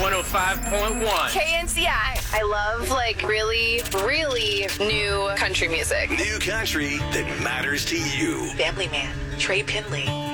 105.1. KNCI. I love, like, really, really new country music. New country that matters to you. Family Man, Trey Pinley.